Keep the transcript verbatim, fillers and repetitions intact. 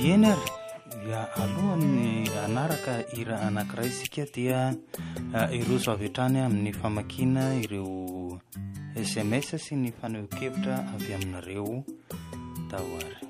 Eny ary, ia alohan'ny anaraka hira anankiray isika dia hiroso avy hatrany amin'ny famakiana ireo S M S sy ny fanehoan-kevitra avy aminareo dahoary.